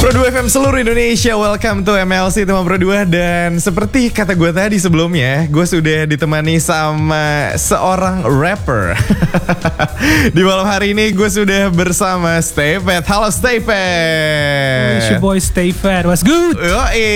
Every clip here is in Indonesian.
Pro 2 FM seluruh Indonesia, welcome to MLC Teman Pro 2. Dan seperti kata gue tadi sebelumnya, gue sudah ditemani sama seorang rapper. Di malam hari ini gue sudah bersama Stay Fat. Halo Stay Fat. It's your boy Stay Fat, what's good? Yoi.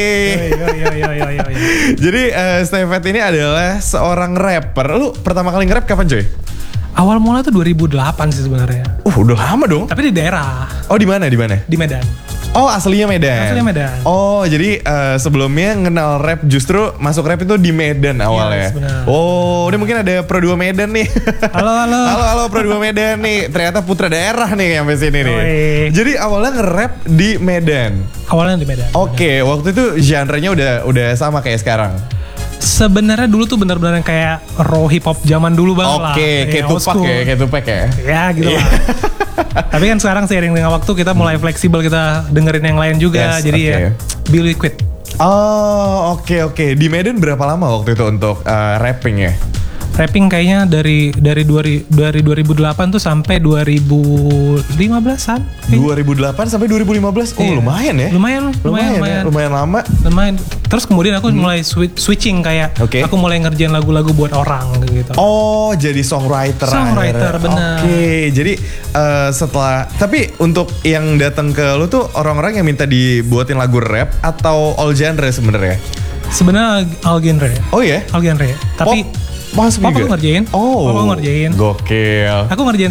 Jadi Stay Fat ini adalah seorang rapper. Lu pertama kali nge-rap kapan coy? Awal mula tuh 2008 sih sebenarnya. Udah lama dong. Tapi di daerah. Oh di mana? Di Medan. Oh aslinya Medan. Aslinya Medan. Oh jadi sebelumnya kenal rap justru masuk rap itu di Medan awalnya. Yes, benar. Oh ini mungkin ada Pro 2 Medan nih. Halo Pro 2 Medan nih. Ternyata putra daerah nih sampai sini nih. Jadi awalnya nge-rap di Medan. Awalnya di Medan. Oke, waktu itu genre-nya udah sama kayak sekarang. Sebenarnya dulu tuh benar-benar kayak raw hip hop zaman dulu banget lah. Oke, kayak Tupac ya. Ya gitu lah. Tapi kan sekarang seiring dengan waktu kita mulai fleksibel, kita dengerin yang lain juga. Yes, jadi ya be liquid. Oh, oke. Di Medan berapa lama waktu itu untuk rapping ya? Rapping kayaknya dari 2008 tuh sampai 2015-an. 2008 sampai 2015. Oh, lumayan ya. Lumayan lama. Terus kemudian aku mulai switching kayak aku mulai ngerjain lagu-lagu buat orang gitu. Oh, jadi songwriter benar. Oke, jadi setelah tapi untuk yang datang ke lu tuh orang-orang yang minta dibuatin lagu rap atau all genre sebenarnya? Sebenarnya all genre. Oh ya? All genre. Tapi Papa aku ngerjain. Papa ngerjain. Gokil. Aku ngerjain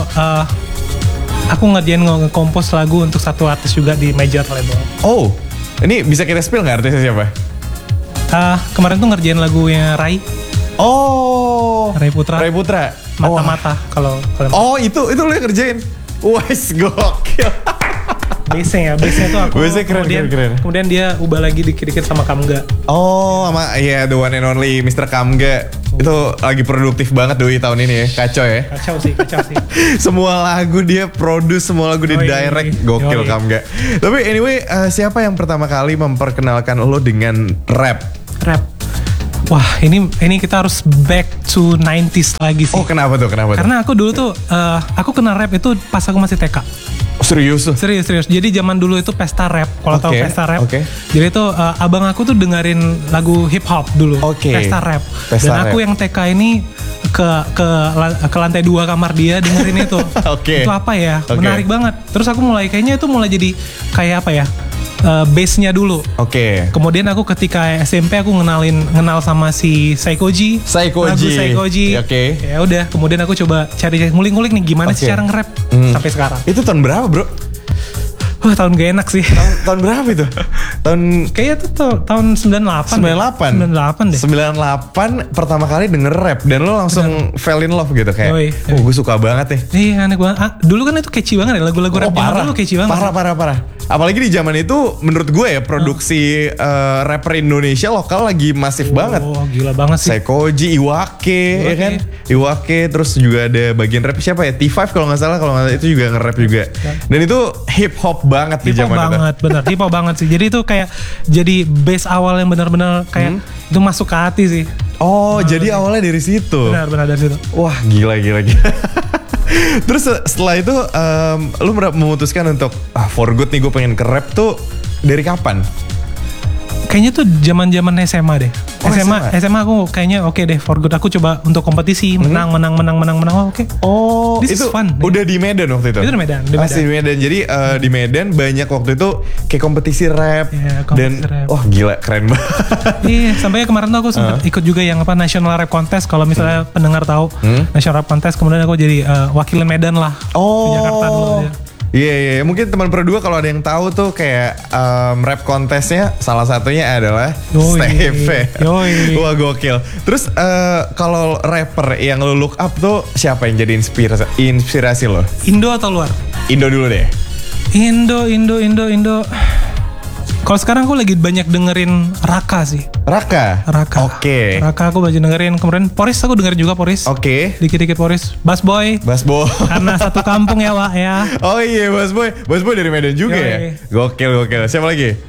aku ngerjain nge-compose lagu untuk satu artis juga di major label. Oh, ini bisa kita spill nggak artisnya siapa? Kemarin tuh ngerjain lagunya Rai. Oh, Rai Putra. Mata-mata kalau. Oh, itu lu yang ngerjain. Wes gokil. Bassnya tuh aku. Bassnya keren. Kemudian dia ubah lagi dikit-dikit sama Kamga. Oh, sama the one and only Mr. Kamga. Itu lagi produktif banget Doi tahun ini ya. Kacau sih. Semua lagu dia produce, semua lagu di direct. Gokil Kamga. Tapi anyway, siapa yang pertama kali memperkenalkan lo dengan rap? Wah, ini kita harus back to 90s lagi sih. Oh, kenapa tuh? Karena aku dulu tuh aku kenal rap itu pas aku masih TK. Oh, serius tuh? Serius. Jadi zaman dulu itu pesta rap. Kalau tahu pesta rap. Jadi itu abang aku tuh dengerin lagu hip hop dulu. Pesta rap. Dan aku yang TK ini ke lantai 2 kamar dia dengerin itu. Itu apa ya? Menarik banget. Terus aku kayaknya itu mulai jadi kayak apa ya? Base-nya dulu. Kemudian aku ketika SMP aku kenal sama si Saikoji. Lagu Saikoji. Ya udah, kemudian aku coba cari ngulik-ngulik nih gimana sih cara nge-rap sampai sekarang. Itu tahun berapa, Bro? Tahun gak enak sih. Tahun berapa itu? Kayaknya tuh tahun 98 deh. 98 pertama kali denger rap dan lo langsung fell in love gitu kayak. Gue suka banget nih. Iya, aneh banget. Dulu kan itu catchy banget ya lagu-lagu rap zaman dulu catchy banget. Parah. Apalagi di zaman itu menurut gue ya produksi rapper Indonesia lokal lagi masif banget. Oh, gila banget sih. Saikoji, Iwake ya kan? Iwake, terus juga ada bagian rap siapa ya? T5 kalau nggak salah, itu juga nge-rap juga. Dan itu hip hop banget di zaman itu. Bener, hip hop banget sih. Jadi itu kayak jadi base awal yang benar-benar kayak itu masuk ke hati sih. Oh, jadi awalnya dari situ. Benar dari situ. Wah, gila. Terus setelah itu lu memutuskan untuk for good nih gue pengen ke rap tuh dari kapan? Kayaknya tuh zaman SMA deh. SMA aku kayaknya oke deh for good. Aku coba untuk kompetisi menang. Oke. Oh, this itu is fun. Udah di Medan waktu itu? Itu di Medan. Masih di Medan. Jadi di Medan banyak waktu itu kayak kompetisi rap. Rap. Wah gila keren banget. Iya, sampai kemarin tuh aku sempat ikut juga yang National Rap Contest. Kalau misalnya pendengar tahu National Rap Contest, kemudian aku jadi wakilin Medan lah. Di Jakarta dulu ya. Iya. Mungkin teman Pro 2 kalau ada yang tahu tuh kayak rap kontesnya salah satunya adalah Steve. Wah gokil. Terus kalau rapper yang lo look up tuh siapa yang jadi inspirasi lo? Indo atau luar? Indo dulu deh. Indo. Kalau sekarang aku lagi banyak dengerin Raka sih. Raka? Oke. Raka aku banyak dengerin. Kemudian Poris aku dengerin juga Poris. Dikit-dikit Poris. Bass Boy. Karena satu kampung ya Wak ya. Oh iya Bass Boy dari Medan juga ya? Gokil. Siapa lagi?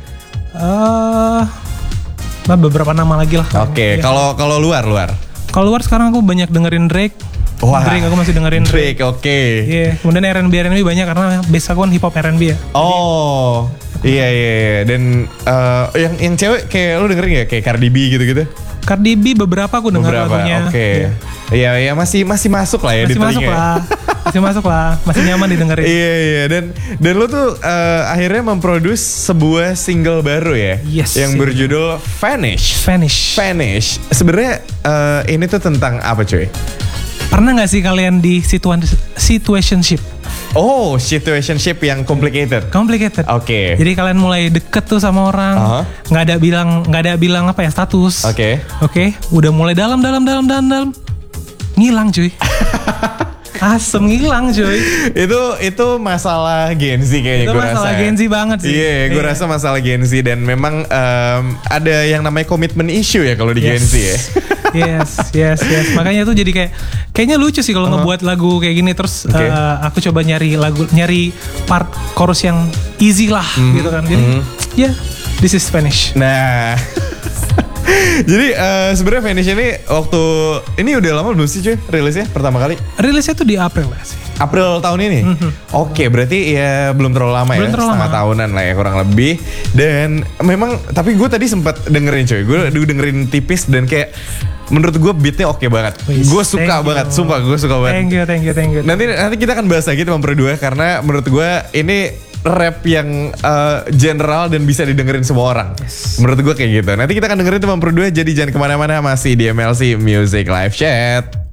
Beberapa nama lagi lah. Kalau luar? Kalau luar sekarang aku banyak dengerin Drake. Wah, Drake aku masih dengerin Drake, oke. Iya, kemudian R&B banyak karena base aku kan hip hop R&B ya. Oh, Iya. Dan yang cewek kayak lu dengerin gak? Kayak Cardi B gitu-gitu? Cardi B beberapa aku dengar lagunya. Oke. Iya masih masuk lah ya di telinga. Masih masuk lah, masih nyaman didengerin. Iya. Dan lu tuh akhirnya memproduce sebuah single baru ya? Yes. Yang berjudul Vanish. Sebenarnya ini tuh tentang apa cuy? Pernah gak sih kalian di situationship? Oh, situationship yang complicated. Oke. Jadi kalian mulai deket tuh sama orang, nggak ada bilang apa ya, status. Oke. Udah mulai dalam, ngilang cuy. Asem ngilang cuy. Itu masalah Gen Z kayaknya gue rasa. Itu masalah Gen Z banget sih. Iya, gue rasa masalah Gen Z dan memang ada yang namanya komitmen issue ya kalau di Gen Z ya. Yes. Makanya tuh jadi kayaknya lucu sih kalau ngebuat lagu kayak gini terus aku coba nyari part chorus yang easy lah gitu kan. Jadi this is Vanish. Nah. Jadi sebenarnya Vanish ini waktu ini udah lama belum sih cuy rilisnya pertama kali? Rilisnya tuh di April lah sih. April tahun ini? Oke, berarti ya belum terlalu lama ya, setengah tahunan lah ya kurang lebih. Dan memang, tapi gue tadi sempat dengerin cuy, gue dengerin tipis dan kayak menurut gue beatnya oke banget. Gue suka banget, sumpah gue suka banget. Thank you. Nanti kita akan bahas lagi teman berdua karena menurut gue ini rap yang general dan bisa didengerin semua orang. Menurut gue kayak gitu. Nanti kita akan dengerin teman berdua, jadi jangan kemana-mana, masih di MLC Music Live Chat.